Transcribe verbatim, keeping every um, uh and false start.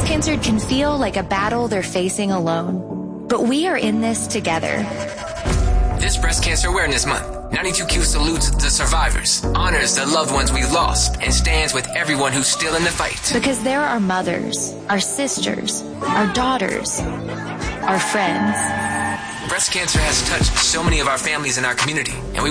breast cancer can feel like a battle they're facing alone. But we are in this together. This Breast Cancer Awareness Month, ninety-two Q salutes the survivors, honors the loved ones we lost, and stands with everyone who's still in the fight. Because there are mothers, our sisters, our daughters, our friends. Breast cancer has touched so many of our families in our community, and we